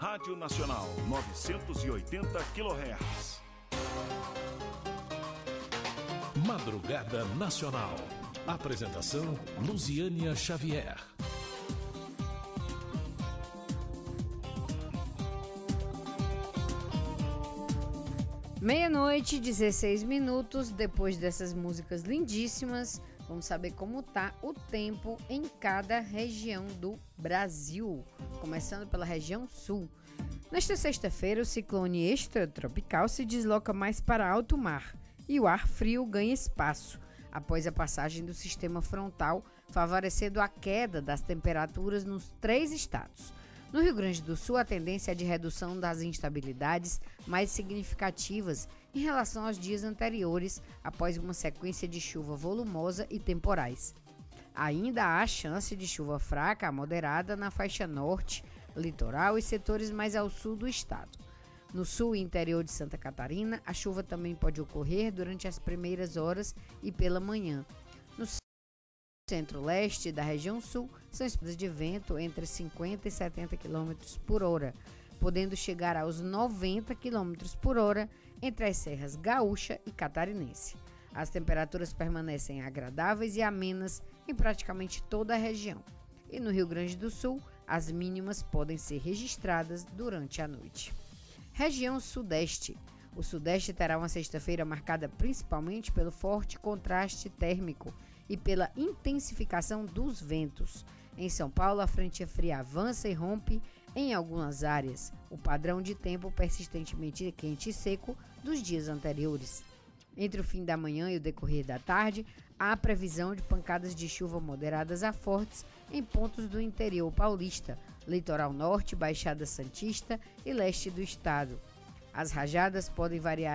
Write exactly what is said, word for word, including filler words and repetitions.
Rádio Nacional, novecentos e oitenta quilohertz. Madrugada Nacional. Apresentação Luziânia Xavier. Meia-noite, dezesseis minutos. Depois dessas músicas lindíssimas, vamos saber como tá o tempo em cada região do Brasil. Começando pela região sul. Nesta sexta-feira, o ciclone extratropical se desloca mais para alto mar e o ar frio ganha espaço após a passagem do sistema frontal, favorecendo a queda das temperaturas nos três estados. No Rio Grande do Sul, a tendência é de redução das instabilidades mais significativas em relação aos dias anteriores, após uma sequência de chuva volumosa e temporais. Ainda há chance de chuva fraca a moderada na faixa norte, litoral e setores mais ao sul do estado. No sul e interior de Santa Catarina, a chuva também pode ocorrer durante as primeiras horas e pela manhã. No centro-leste da região sul, são espécies de vento entre cinquenta e setenta quilômetros por hora, podendo chegar aos noventa quilômetros por hora entre as serras gaúcha e catarinense. As temperaturas permanecem agradáveis e amenas em praticamente toda a região. E no Rio Grande do Sul, as mínimas podem ser registradas durante a noite. Região Sudeste. O Sudeste terá uma sexta-feira marcada principalmente pelo forte contraste térmico e pela intensificação dos ventos. Em São Paulo, a frente fria avança e rompe em algumas áreas o padrão de tempo persistentemente quente e seco dos dias anteriores. Entre o fim da manhã e o decorrer da tarde, há previsão de pancadas de chuva moderadas a fortes em pontos do interior paulista, litoral norte, Baixada Santista e leste do estado. As rajadas podem variar